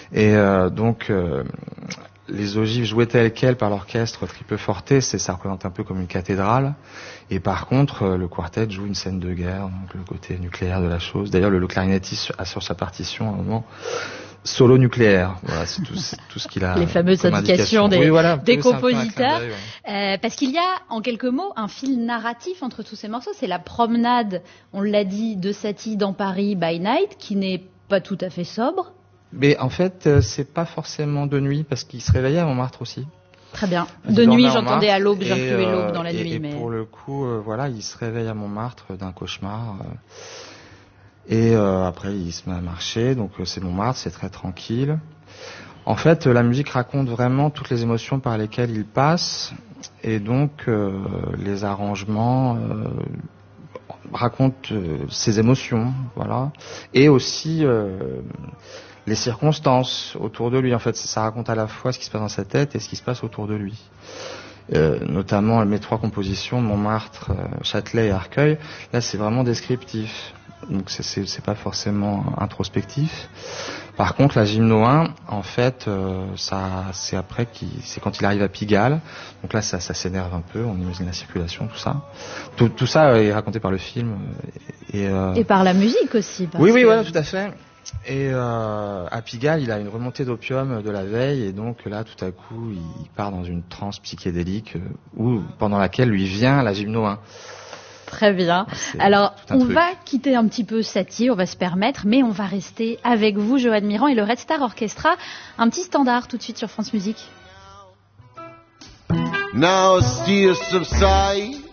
Et donc les ogives jouées telles quelles par l'orchestre triple forte, ça représente un peu comme une cathédrale. Et par contre, le quartet joue une scène de guerre, donc le côté nucléaire de la chose. D'ailleurs, le clarinettiste a sur sa partition à un moment solo nucléaire. Voilà, c'est tout ce qu'il a. Les fameuses indications des, des compositeurs. Parce qu'il y a, en quelques mots, un fil narratif entre tous ces morceaux. C'est la promenade, on l'a dit, de Satie dans Paris by Night, qui n'est pas tout à fait sobre. Mais en fait, c'est pas forcément de nuit, parce qu'il se réveillait à Montmartre aussi. Très bien. De nuit, j'entendais à l'aube, j'incluais l'aube dans la nuit. Et pour le coup, voilà, il se réveille à Montmartre d'un cauchemar. Et après, il se met à marcher. Donc, c'est Montmartre, c'est très tranquille. En fait, la musique raconte vraiment toutes les émotions par lesquelles il passe. Et donc, les arrangements racontent ses émotions, voilà. Et aussi les circonstances autour de lui. En fait, ça raconte à la fois ce qui se passe dans sa tête et ce qui se passe autour de lui. Notamment mes 3 compositions, Montmartre, Châtelet et Arcueil. Là, c'est vraiment descriptif. Donc, c'est pas forcément introspectif. Par contre, la Gymno 1, en fait, c'est après c'est quand il arrive à Pigalle. Donc là, ça s'énerve un peu. On imagine la circulation, tout ça. Tout ça est raconté par le film. Et par la musique aussi. Oui, voilà, tout à fait. Et à Pigalle, il a une remontée d'opium de la veille, et donc là, tout à coup, il part dans une transe psychédélique pendant laquelle lui vient la Gymno 1. Très bien. Alors, on va quitter un petit peu Satie, on va se permettre, mais on va rester avec vous, Johan Mirand, et le Red Star Orchestra. Un petit standard tout de suite sur France Musique. Now see you subside.